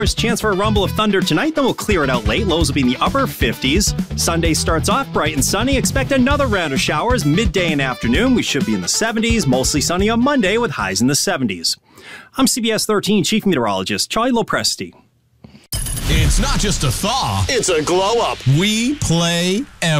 Chance for a rumble of thunder tonight, then we'll clear it out late. Lows will be in the upper 50s. Sunday starts off bright and sunny. Expect another round of showers midday and afternoon. We should be in the 70s. Mostly sunny on Monday with highs in the 70s. I'm CBS 13 Chief Meteorologist Charlie Lopresti. It's not just a thaw, it's a glow up. We play